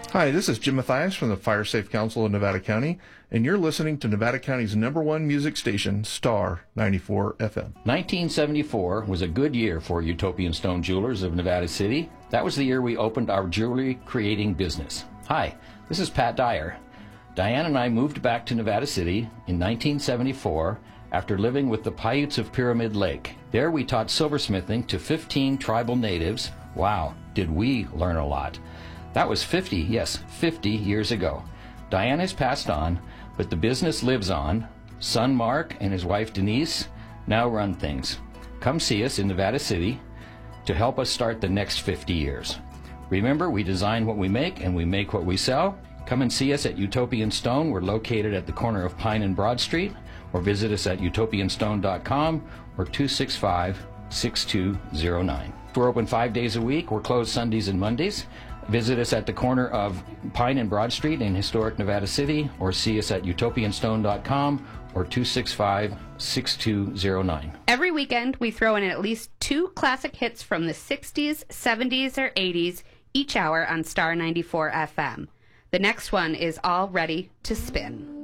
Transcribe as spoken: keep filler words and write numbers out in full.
Hi, this is Jim Mathias from the Fire Safe Council of Nevada County, and you're listening to Nevada County's number one music station, Star ninety-four F M. nineteen seventy-four was a good year for Utopian Stone Jewelers of Nevada City. That was the year we opened our jewelry creating business. Hi, this is Pat Dyer. Diane and I moved back to Nevada City in nineteen seventy-four after living with the Paiutes of Pyramid Lake. There we taught silversmithing to fifteen tribal natives. Wow, did we learn a lot. That was fifty, yes, fifty years ago. Diane has passed on, but the business lives on. Son Mark and his wife Denise now run things. Come see us in Nevada City to help us start the next fifty years. Remember, we design what we make and we make what we sell. Come and see us at Utopian Stone. We're located at the corner of Pine and Broad Street, or visit us at utopian stone dot com or two six five, six two zero nine. We're open five days a week. We're closed Sundays and Mondays. Visit us at the corner of Pine and Broad Street in historic Nevada City, or see us at utopian stone dot com or two six five, six two zero nine. Every weekend, we throw in at least two classic hits from the sixties, seventies, or eighties each hour on Star ninety-four F M. The next one is All Ready to Spin.